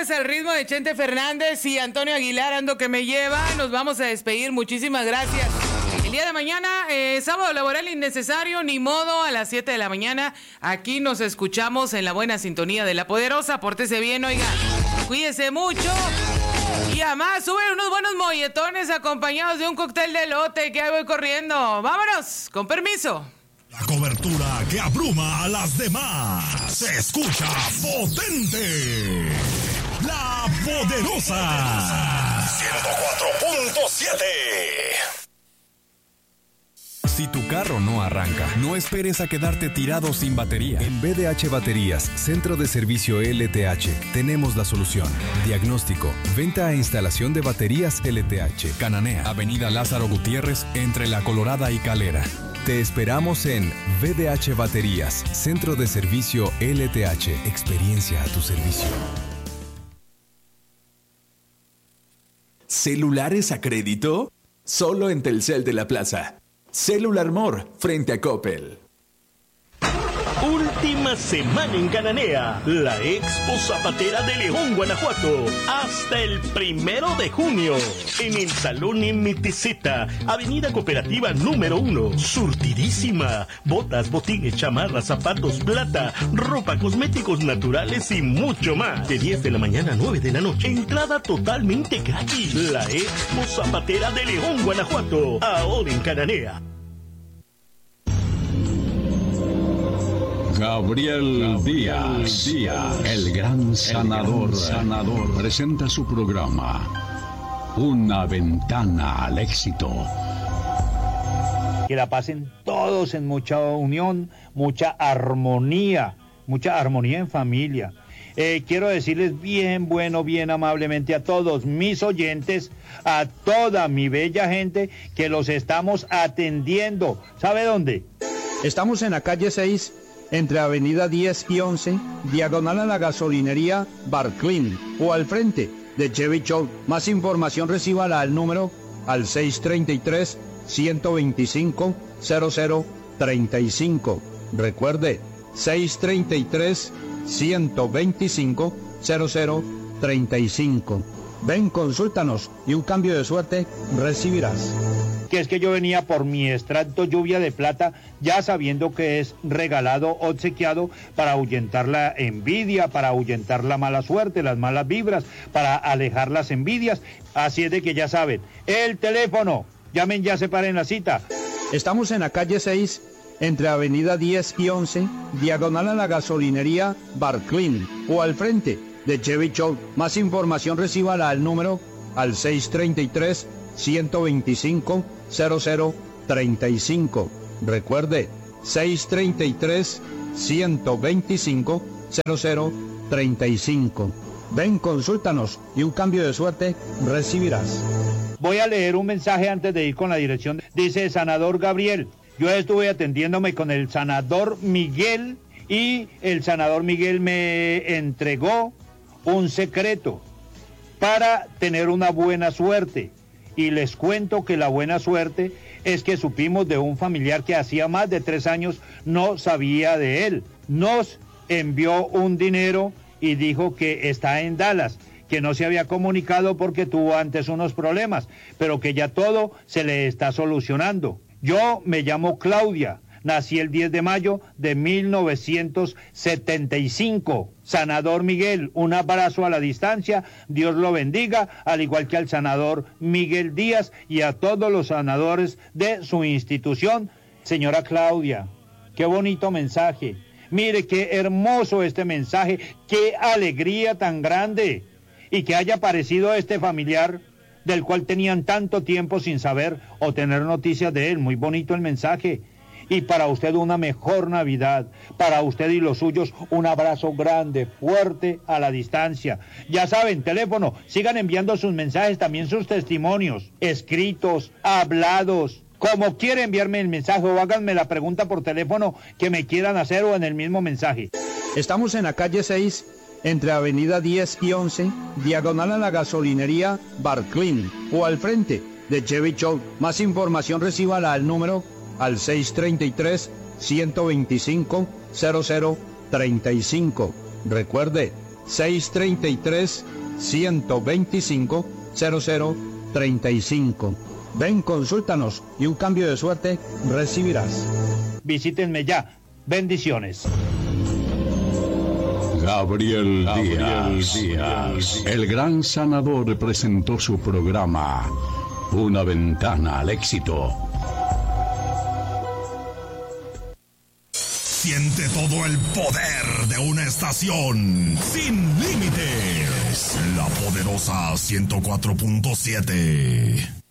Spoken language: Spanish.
pues al ritmo de Chente Fernández y Antonio Aguilar, Ando que me lleva, nos vamos a despedir. Muchísimas gracias. El día de mañana, sábado laboral innecesario, ni modo, a las 7 de la mañana. Aquí nos escuchamos en la buena sintonía de La Poderosa. Pórtese bien, oiga. Cuídese mucho. Y además, suben unos buenos molletones acompañados de un cóctel de elote, que ahí voy corriendo. Vámonos, con permiso. La cobertura que abruma a las demás. Se escucha potente. La Poderosa. 104.7. Si tu carro no arranca, no esperes a quedarte tirado sin batería. En BDH Baterías, Centro de Servicio LTH, tenemos la solución. Diagnóstico, venta e instalación de baterías LTH. Cananea, Avenida Lázaro Gutiérrez, entre La Colorada y Calera. Te esperamos en BDH Baterías, Centro de Servicio LTH. Experiencia a tu servicio. ¿Celulares a crédito? Solo en Telcel de la Plaza. Cellular More, frente a Coppel. Última semana en Cananea, la Expo Zapatera de León, Guanajuato, hasta el 1 de junio, en el Salón MTZ, Avenida Cooperativa número 1, surtidísima, botas, botines, chamarras, zapatos, plata, ropa, cosméticos naturales y mucho más, de 10 de la mañana a 9 de la noche, entrada totalmente gratis, la Expo Zapatera de León, Guanajuato, ahora en Cananea. Gabriel Díaz, el gran sanador, presenta su programa, Una Ventana al Éxito. Que la pasen todos en mucha unión, mucha armonía en familia. Quiero decirles bien amablemente a todos mis oyentes, a toda mi bella gente, que los estamos atendiendo. ¿Sabe dónde? Estamos en la calle 6, entre Avenida 10 y 11, diagonal a la gasolinería Barclin, o al frente de Chevy Show. Más información recíbala al número al 633-125-0035. Recuerde, 633-125-0035. Ven, consúltanos y un cambio de suerte recibirás. Que es que yo venía por mi extracto lluvia de plata, ya sabiendo que es regalado, obsequiado, para ahuyentar la envidia, para ahuyentar la mala suerte, las malas vibras, para alejar las envidias. Así es de que ya saben, el teléfono, llamen ya, separen la cita. Estamos en la calle 6, entre Avenida 10 y 11, diagonal a la gasolinería Barclin, o al frente de Chevy Show. Más información recíbala al número al 633-125-0035. Recuerde, 633-125-0035. Ven, consúltanos y un cambio de suerte recibirás. Voy a leer un mensaje antes de ir con la dirección. Dice sanador Gabriel, yo estuve atendiéndome con el sanador Miguel y el sanador Miguel me entregó un secreto para tener una buena suerte. Y les cuento que la buena suerte es que supimos de un familiar que hacía más de 3 años no sabía de él. Nos envió un dinero y dijo que está en Dallas, que no se había comunicado porque tuvo antes unos problemas, pero que ya todo se le está solucionando. Yo me llamo Claudia. Nací el 10 de mayo de 1975. Sanador Miguel, un abrazo a la distancia. Dios lo bendiga, al igual que al sanador Miguel Díaz y a todos los sanadores de su institución. Señora Claudia, qué bonito mensaje. Mire, qué hermoso este mensaje. Qué alegría tan grande. Y que haya aparecido este familiar del cual tenían tanto tiempo sin saber o tener noticias de él. Muy bonito el mensaje. Y para usted una mejor Navidad, para usted y los suyos un abrazo grande, fuerte a la distancia. Ya saben, teléfono, sigan enviando sus mensajes, también sus testimonios, escritos, hablados. Como quiera enviarme el mensaje o háganme la pregunta por teléfono que me quieran hacer o en el mismo mensaje. Estamos en la calle 6, entre Avenida 10 y 11, diagonal a la gasolinería Barclin, o al frente de Chevy Show. Más información recíbala al número al 633-125-0035. Recuerde, 633-125-0035. Ven, consúltanos y un cambio de suerte recibirás. Visítenme ya. Bendiciones. Gabriel Díaz, el gran sanador, presentó su programa Una Ventana al Éxito. Siente todo el poder de una estación sin límites. La poderosa 104.7.